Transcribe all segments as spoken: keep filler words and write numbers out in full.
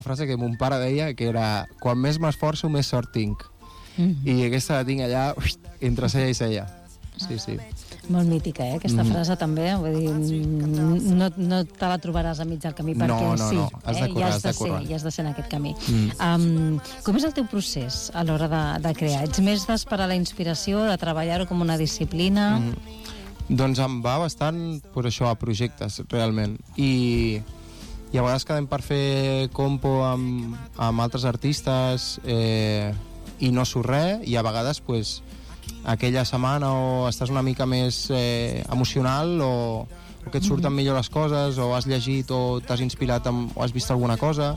frase que mon pare deia, que era quan més m'esforço, més sort tinc. Mm-hmm. I aquesta la tinc allà, ui, entre cella i cella. Sí, sí. Molt mítica, eh, aquesta mm. frase també. Vull dir, no, no te la trobaràs a mig del camí, perquè no, no, sí, no. Has de currar, eh, has de currar. ser, i has de ser en aquest camí. Mm. Um, com és el teu procés a l'hora de, de crear? Ets més d'esperar la inspiració, de treballar-ho com una disciplina? Mm. Doncs em va bastant pues, això, a projectes, realment. I, i a vegades quedem per fer compo amb, amb altres artistes eh, i no surt res, i a vegades pues, aquella setmana o estàs una mica més eh, emocional o, o que et surten mm-hmm. millor les coses o has llegit o t'has inspirat amb, o has vist alguna cosa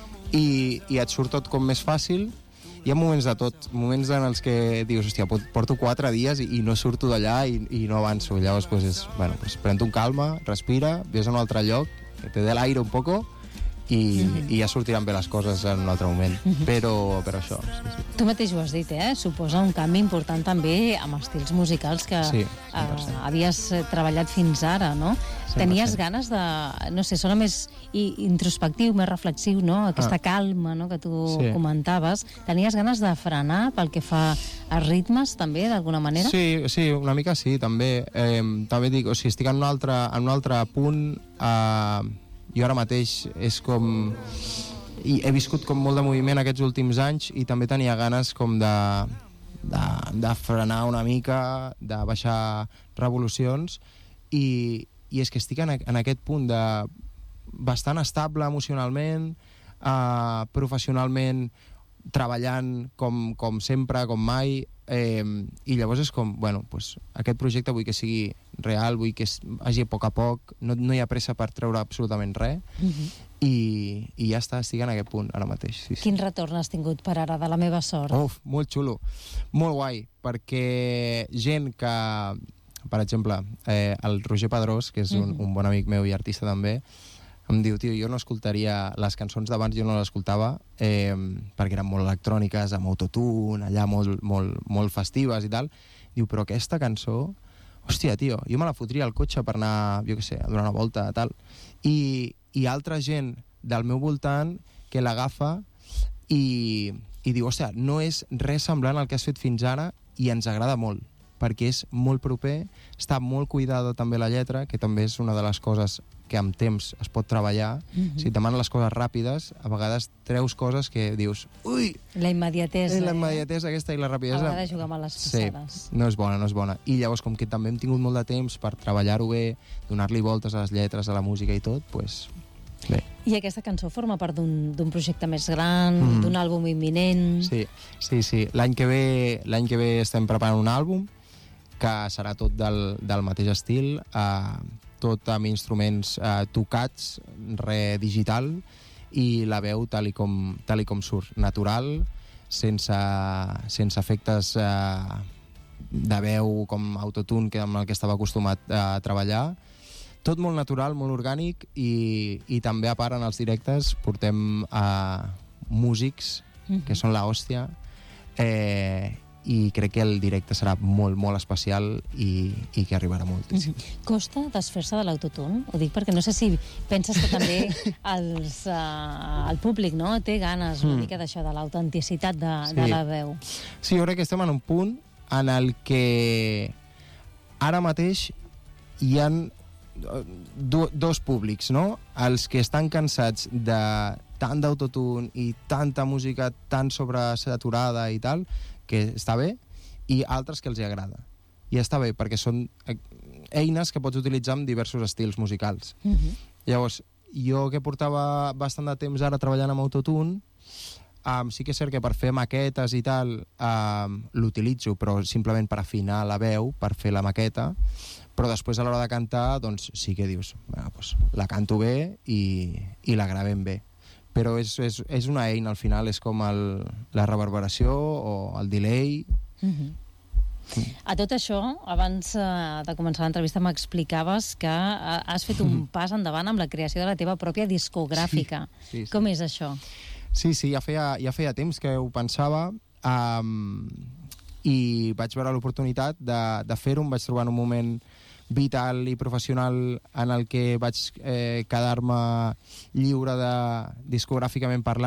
i, i et surt tot com més fàcil. Hi ha moments de tot, moments en els que dius, hòstia, porto quatre dies i, i no surto d'allà i, i no avanço. Llavors, pues, és, bueno, pues, pren-te un calma, respira, ves a un altre lloc, que te dé l'aire un poco i, mm-hmm. i ja sortiran bé les coses en un altre moment. Mm-hmm. Però, però això, sí, sí. Tu mateix ho has dit, eh? Suposa un canvi important també amb estils musicals que sí, uh, havies treballat fins ara, no? cent per cent. Tenies ganes de, no sé, sona més introspectiu, més reflexiu, no? Aquesta ah. calma, no?, que tu sí. comentaves. Tenies ganes de frenar pel que fa a ritmes, també, d'alguna manera? Sí, sí, una mica sí, també. Eh, també dic, o sigui, estic en un altre, en un altre punt. Eh, jo ara mateix és com... I he viscut com molt de moviment aquests últims anys i també tenia ganes com de, de, de frenar una mica, de baixar revolucions i, i és que estic en, en aquest punt de bastant estable emocionalment, eh, professionalment treballant com, com sempre, com mai, eh, i llavors és com, bueno, pues, aquest projecte vull que sigui real, vull que es, hagi a poc a poc, no, no hi ha pressa per treure absolutament res, mm-hmm. i, i ja està, estic en aquest punt ara mateix. Sí, sí. Quin retorn has tingut per ara de La meva sort? Uf, molt xulo, molt guai, perquè gent que, per exemple, eh, el Roger Pedrós, que és un, mm-hmm. un bon amic meu i artista també, em diu, tio, jo no escoltaria les cançons d'abans, jo no les escoltava eh, perquè eren molt electròniques, amb autotune, allà molt, molt, molt festives i tal. Diu, però aquesta cançó, hòstia, tio, jo me la fotria al cotxe per anar, jo què sé, a donar una volta, tal. I, i altra gent del meu voltant que l'agafa i, i diu, hòstia, no és res semblant al que has fet fins ara i ens agrada molt, perquè és molt proper, està molt cuidada també la lletra, que també és una de les coses que amb temps es pot treballar. Mm-hmm. Si et demanen les coses ràpides, a vegades treus coses que dius, ui! La immediatesa. La immediatesa aquesta i la rapidesa. A vegades jugar amb les passades. Sí, no és bona, no és bona. I llavors, com que també hem tingut molt de temps per treballar-ho bé, donar-li voltes a les lletres, a la música i tot, doncs, bé. I aquesta cançó forma part d'un projecte més gran, mm. d'un àlbum imminent... Sí, sí, sí. L'any que ve, l'any que ve estem preparant un àlbum que serà tot del, del mateix estil, eh, tot amb instruments eh, tocats, re digital, i la veu tal i com, tal i com surt, natural, sense, sense efectes eh, de veu com autotune, que amb el que estava acostumat a treballar. Tot molt natural, molt orgànic, i, i també a part en els directes portem eh, músics, mm-hmm. que són la hòstia, eh, i crec que el directe serà molt, molt especial i, i que arribarà moltíssim. Mm-hmm. Costa desfer-se de l'autotune? Ho dic perquè no sé si penses que també els, uh, el públic, no?, té ganes una mm. mica d'això, de l'autenticitat de, sí. de la veu. Sí, jo crec que estem en un punt en el que ara mateix hi ha do, dos públics, no? Els que estan cansats de tant d'autotune i tanta música tan sobresaturada i tal, que està bé, i altres que els hi agrada. I està bé, perquè són eines que pots utilitzar amb diversos estils musicals. Mm-hmm. Llavors, jo que portava bastant de temps ara treballant amb autotune, um, sí que és cert que per fer maquetes i tal um, l'utilitzo, però simplement per afinar la veu, per fer la maqueta, però després a l'hora de cantar, doncs sí que dius, bueno, doncs, la canto bé i, i la gravem bé. Però és, és, és una eina, al final, és com el, la reverberació o el delay. Mm-hmm. Mm. A tot això, abans uh, de començar l'entrevista m'explicaves que uh, has fet un pas endavant amb la creació de la teva pròpia discogràfica. Sí, sí, sí. Com és això? Sí, sí, ja feia, ja feia temps que ho pensava, um, i vaig veure l'oportunitat de, de fer-ho, em vaig trobar en un moment vital i professional en el que vaig eh, quedar-me lliure de discogràficament parlant